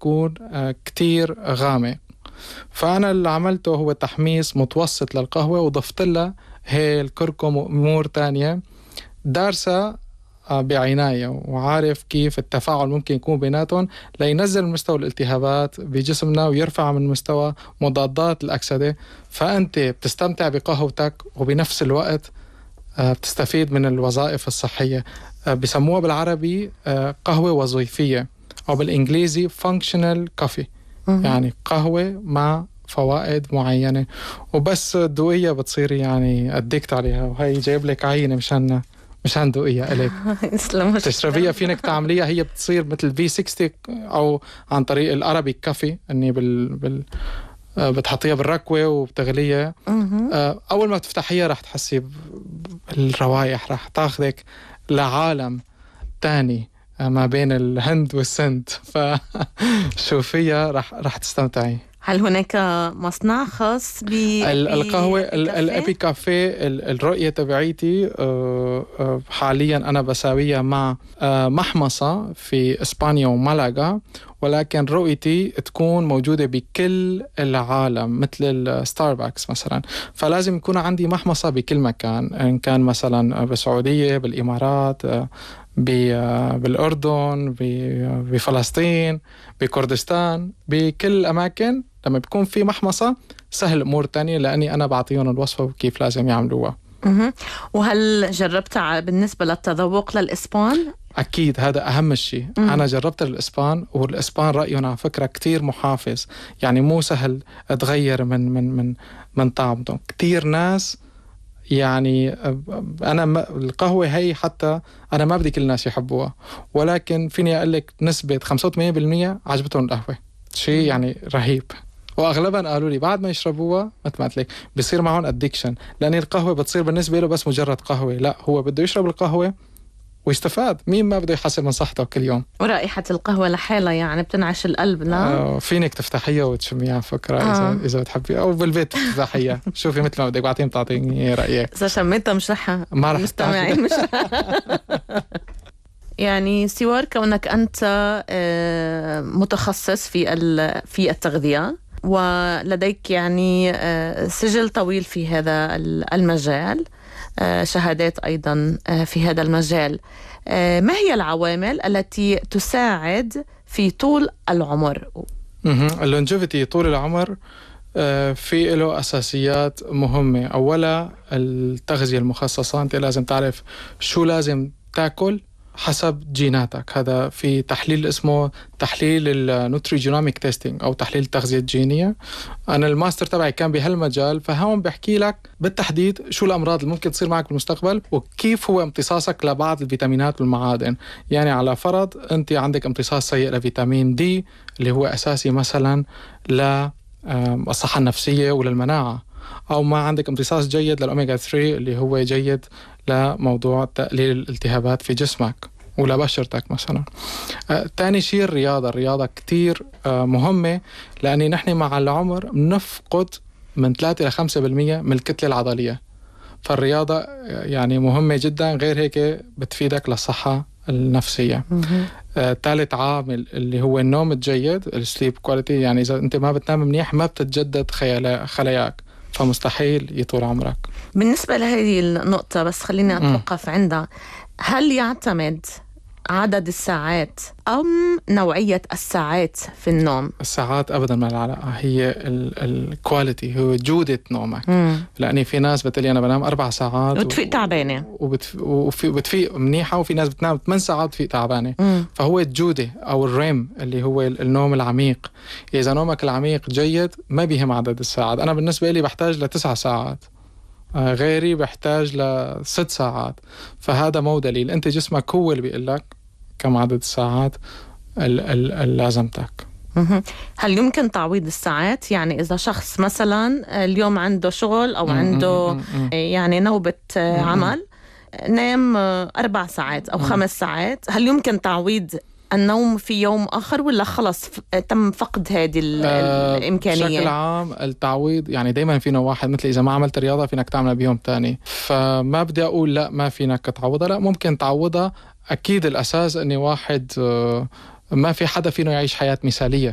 يكون كتير غامق. فأنا اللي عملته هو تحميص متوسط للقهوة، وضفت لها هي الكركم وأمور تانية دارسة بعناية، وعارف كيف التفاعل ممكن يكون بيناتهم لينزل مستوى الالتهابات بجسمنا ويرفع من مستوى مضادات الأكسدة. فأنت بتستمتع بقهوتك وبنفس الوقت بتستفيد من الوظائف الصحية. بسموها بالعربي قهوة وظيفية، أو بالإنجليزي functional coffee، يعني قهوة مع فوائد معينة. وبس الدوقية بتصير يعني أدكت عليها، وهي جايب لك عينة مشان دوقية إليك تشربيها، فينك تعمليها. هي بتصير مثل V60 أو عن طريق الأرابيك كافي، أني بتحطيها بالركوة وبتغليها. أول ما تفتحيها رح تحسي بالروايح، رح تاخذك لعالم تاني ما بين الهند والسند. فشوفيها رح تستمتعي. هل هناك مصنع خاص القهوة الأبي كافيه؟ الرؤية تبعيتي حاليا أنا بساويها مع محمصة في إسبانيا ومالاغا، ولكن رؤيتي تكون موجودة بكل العالم مثل الستاربكس مثلا. فلازم يكون عندي محمصة بكل مكان، إن كان مثلا بالسعودية، بالإمارات، بالأردن، بفلسطين، بكردستان، بكل الأماكن. لما بيكون في محمصة سهل أمور تانية، لأني أنا بعطيهم الوصفة وكيف لازم يعملوها. وهل جربت بالنسبة للتذوق للإسبان؟ أكيد، هذا أهم شيء. أنا جربت الإسبان، والإسبان رأيهم على فكرة كتير محافظ، يعني مو سهل تغير من طعمهم. كتير ناس يعني أنا القهوة هي حتى أنا ما بدي كل الناس يحبوها، ولكن فيني أقول لك نسبة 85% عجبتهم القهوة، شيء يعني رهيب. وأغلبا قالوا لي بعد ما يشربوها مثل ما قلت لك بيصير معهم أدكشن، لأن القهوة بتصير بالنسبة له بس مجرد قهوة، لا هو بده يشرب القهوة ويستفاد. مين ما بده يحسن من صحته كل يوم؟ ورائحة القهوة لحالها يعني بتنعش القلب. لا فينك تفتحيها وتشميها فكرة إذا بتحبي، أو بالبيت تفتحيها شوفي مثل ما بدك، بعدين بتعطيني رأيك. إذا شميتها مش رح مستمعين مش يعني سوار كونك أنت متخصص في التغذية، ولديك يعني سجل طويل في هذا المجال، شهادات أيضا في هذا المجال، ما هي العوامل التي تساعد في طول العمر؟ اللونجيفيتي، طول العمر، في له أساسيات مهمة. أولا التغذية المخصصة، أنت لازم تعرف شو لازم تاكل حسب جيناتك. هذا في تحليل اسمه تحليل النوتريجينوميك تيستينج أو تحليل التغذية الجينية. أنا الماستر تبعي كان بهالمجال، فهون بحكي لك بالتحديد شو الأمراض اللي ممكن تصير معك بالمستقبل، وكيف هو امتصاصك لبعض الفيتامينات والمعادن. يعني على فرض أنت عندك امتصاص سيء لفيتامين دي اللي هو أساسي مثلا للصحة النفسية وللمناعة، أو ما عندك امتصاص جيد للأوميغا 3 اللي هو جيد لموضوع تقليل الالتهابات في جسمك ولبشرتك مثلا. تاني شيء الرياضة كتير مهمة، لأن نحن مع العمر بنفقد من 3 إلى 5% من الكتلة العضلية. فالرياضة يعني مهمة جدا، غير هيك بتفيدك للصحة النفسية. ثالث عامل اللي هو النوم الجيد، السليب كواليتي. يعني إذا أنت ما بتنام منيح ما بتتجدد خلاياك، فمستحيل يطول عمرك. بالنسبة لهذه النقطة بس خليني أتوقف عندها. هل يعتمد عدد الساعات أم نوعية الساعات في النوم؟ الساعات أبدا ما العلاقة، هي الكواليتي، هو جودة نومك. لأني في ناس بتقولي أنا بنام 4 ساعات وبتفيق تعبانة، وبتفيق منيحة، وفي ناس بتنام 8 ساعات وبتفيق تعبانة. فهو الجودة أو الريم اللي هو النوم العميق. إذا نومك العميق جيد ما بيهم عدد الساعات. أنا بالنسبة لي بحتاج ل9 ساعات، غيري بحتاج ل6 ساعات. فهذا مو دليل، أنت جسمك هو اللي بيقلك كم عدد الساعات اللازمتك. هل يمكن تعويض الساعات؟ يعني إذا شخص مثلا اليوم عنده شغل أو عنده يعني نوبة عمل، نام 4 ساعات أو 5 ساعات، هل يمكن تعويض النوم في يوم آخر، ولا خلص تم فقد هذه الإمكانية؟ بشكل عام التعويض يعني دايما فينا واحد، مثل إذا ما عملت رياضة فينك تعملها بيوم تاني. فما بدي أقول لا ما فينك تعوضها، لا ممكن تعوضها. أكيد الأساس أني واحد ما في حدا فينا يعيش حياة مثالية،